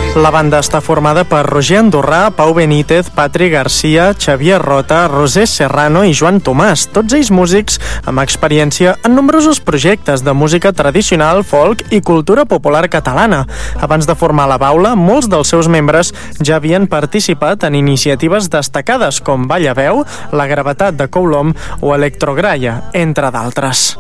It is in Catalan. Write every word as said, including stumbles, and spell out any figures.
La banda està formada per Roger Andorrà, Pau Benítez, Patri Garcia, Xavier Rota, Roser Serrano i Joan Tomàs, tots ells músics amb experiència en nombrosos projectes de música tradicional, folk i cultura popular catalana. Abans de formar la Baula, molts dels seus membres ja havien participat en iniciatives destacades com Ballaveu, La Gravetat de Coulomb o Electrograia, entre d'altres.